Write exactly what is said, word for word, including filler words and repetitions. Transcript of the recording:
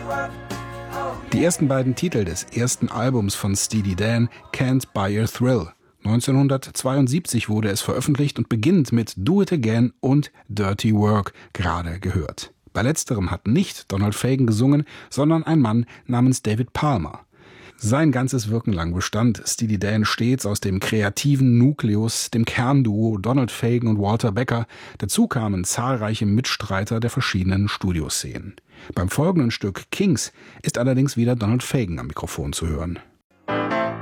Die ersten beiden Titel des ersten Albums von Steely Dan, Can't Buy a Thrill. neunzehnhundertzweiundsiebzig wurde es veröffentlicht und beginnt mit Do It Again und Dirty Work, gerade gehört. Bei letzterem hat nicht Donald Fagen gesungen, sondern ein Mann namens David Palmer. Sein ganzes Wirken lang bestand Steely Dan stets aus dem kreativen Nukleus, dem Kernduo Donald Fagen und Walter Becker. Dazu kamen zahlreiche Mitstreiter der verschiedenen Studioszenen. Beim folgenden Stück Kings ist allerdings wieder Donald Fagen am Mikrofon zu hören.